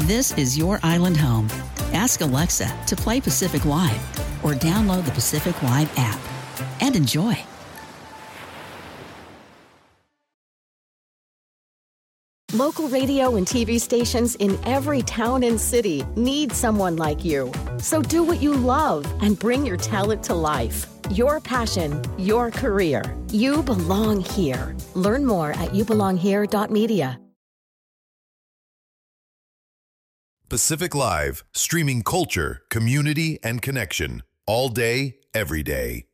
This is your island home. Ask Alexa to play Pacific Live or download the Pacific Live app and enjoy. Local radio and TV stations in every town and city need someone like you. So do what you love and bring your talent to life. Your passion, your career. You belong here. Learn more at youbelonghere.media. Pacific Live, streaming culture, community, and connection all day, every day.